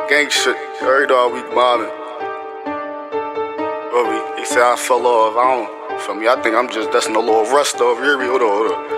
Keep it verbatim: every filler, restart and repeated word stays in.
gang shit. Every dog we mobbing. He said I fell off. I don't. Feel me? I think I'm just that's no little rust over here. Hold on, hold on.